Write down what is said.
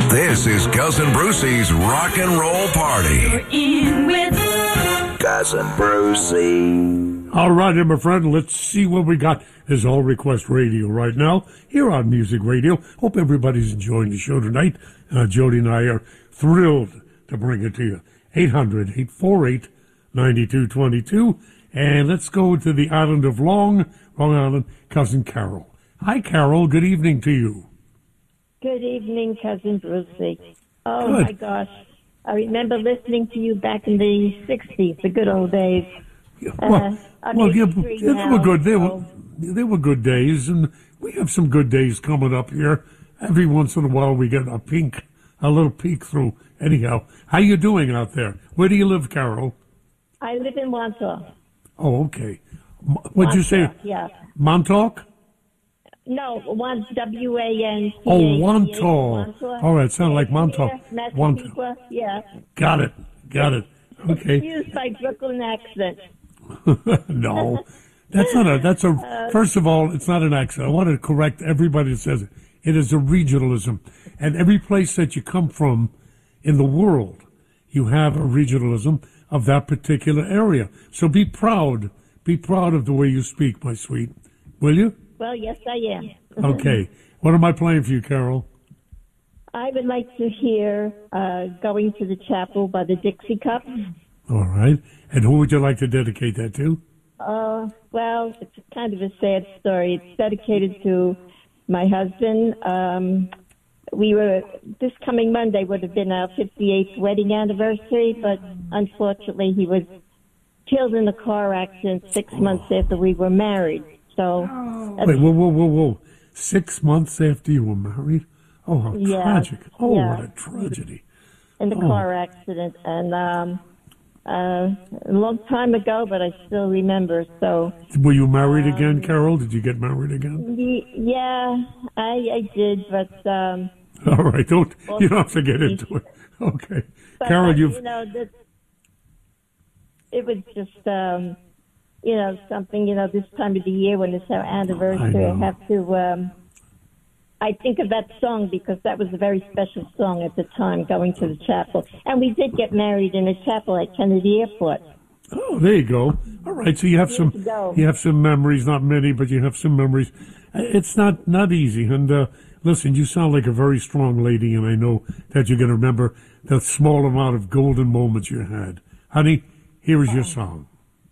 This is Cousin Brucey's Rock and Roll Party. You're in with Cousin Brucey. All right, my friend, let's see what we got. This is All Request Radio right now, here on Music Radio. Hope everybody's enjoying the show tonight. Jody and I are thrilled to bring it to you. 800-848-9222. And let's go to the island of Long Island, Cousin Carol. Hi, Carol. Good evening to you. Good evening, Cousin Brucey. Oh, Good. my gosh. I remember listening to you back in the 60s, the good old days. Well, I'm yeah, 83 they now, were good. so- They were good days, and we have some good days coming up here. Every once in a while, we get a little peek through. Anyhow, how you doing out there? Where do you live, Carol? I live in Wantaw. Oh, okay. What'd you say? Yeah. Montauk? No, W-A-N. Oh, Wantaw. All right, sound like Montauk. Massapequa, yeah. Got it. Okay. Used by Brooklyn accent. No, that's a, first of all, it's not an accent. I want to correct everybody that says it. It is a regionalism. And every place that you come from in the world, you have a regionalism of that particular area. So be proud. Be proud of the way you speak, my sweet. Will you? Well, yes, I am. Okay. What am I playing for you, Carol? I would like to hear Going to the Chapel by the Dixie Cups. All right. And who would you like to dedicate that to? Well, it's kind of a sad story. It's dedicated to my husband. This coming Monday would have been our 58th wedding anniversary, but unfortunately he was killed in a car accident 6 months after we were married. So, Wait, whoa. 6 months after you were married? Oh, how tragic. Oh, yeah. what a tragedy. In the car accident. And a long time ago, but I still remember. So, Were you married again, Carol? Did you get married again? yeah, I did, but... All right, you don't have to get into it. Okay. But, Carol, it was just, something, this time of the year when it's our anniversary, I have to, I think of that song because that was a very special song at the time, Going to the Chapel. And we did get married in a chapel at Kennedy Airport. Oh, there you go. All right, so you have some memories, not many, but you have some memories. It's not easy. And listen, you sound like a very strong lady, and I know that you're going to remember the small amount of golden moments you had. Honey, here is your song.